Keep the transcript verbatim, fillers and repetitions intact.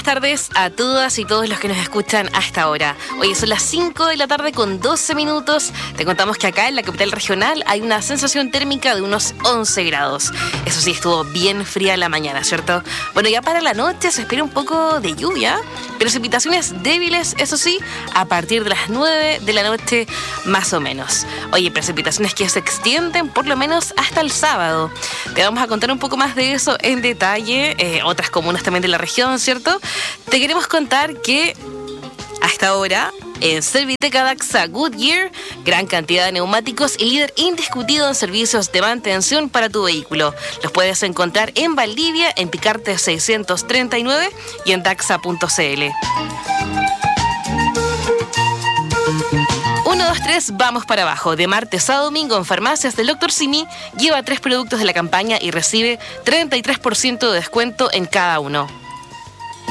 tardes a todas y todos los que nos escuchan hasta ahora. Hoy son las cinco de la tarde con doce minutos. Te contamos que acá en la capital regional hay una sensación térmica de unos once grados. Eso sí, estuvo bien fría la mañana, ¿cierto? Bueno, ya para la noche se espera un poco de lluvia, precipitaciones débiles, eso sí, a partir de las nueve de la noche más o menos. Oye, precipitaciones que se extienden por lo menos hasta el sábado. Te vamos a contar un poco más de eso en detalle, eh, otras comunas también de la región, ¿cierto? Te queremos contar que hasta ahora en Serviteca Daxa Goodyear, gran cantidad de neumáticos y líder indiscutido en servicios de mantención para tu vehículo. Los puedes encontrar en Valdivia, en Picarte seiscientos treinta y nueve y en daxa punto c l. uno, dos, tres, vamos para abajo. De martes a domingo en farmacias del doctor Simi, lleva tres productos de la campaña y recibe treinta y tres por ciento de descuento en cada uno.